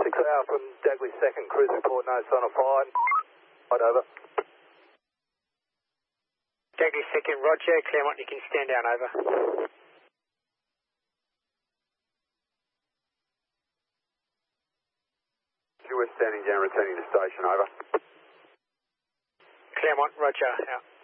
6 hour from Dagley 2nd, cruise report, no sign of fire. Right over. Dagley 2nd, roger. Claremont, you can stand down, over. You were standing down, returning to station, over. Claremont, roger, out.